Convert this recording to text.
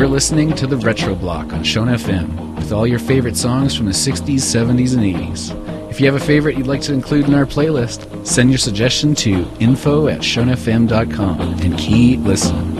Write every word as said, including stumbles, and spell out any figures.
You're listening to the Retro Block on Shone F M with all your favorite songs from the sixties, seventies, and eighties. If you have a favorite you'd like to include in our playlist, send your suggestion to info at shone f m dot com and keep listening.